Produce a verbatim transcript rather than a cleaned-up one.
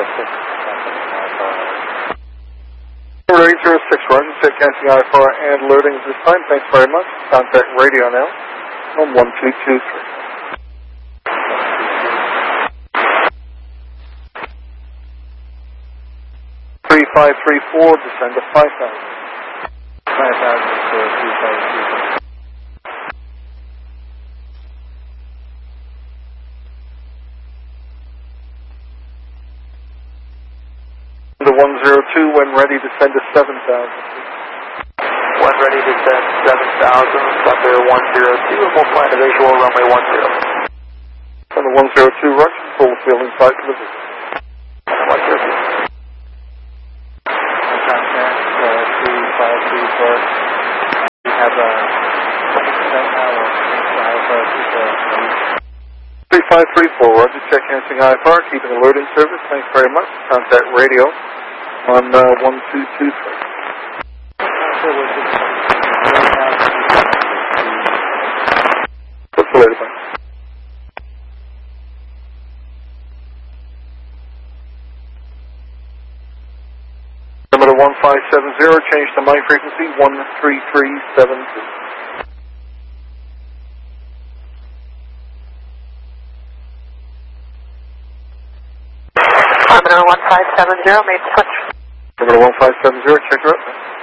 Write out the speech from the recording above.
eight zero six, Roger, check canceling I F R and loading at this time. Thanks very much. Contact radio now on one two two three. three five three four, descend to five thousand. five thousand for three five three four. The one zero two, when ready, descend to seven thousand. When ready, descend seven thousand, Thunder one zero two, and we'll plan a visual runway one zero. Thunder one zero two, Roger, full field inside for the visit. one zero two. Contact uh, three five three four. We have a twenty percent now or I F R people. three five three four, Roger, check canceling I F R, keeping the loading service. Thanks very much. Contact radio on uh, one two two three. What's the latest one? Number one five seven zero, change to my frequency, one three three seven two. Number one five seven zero, made switch. Number one five seven zero, check her up.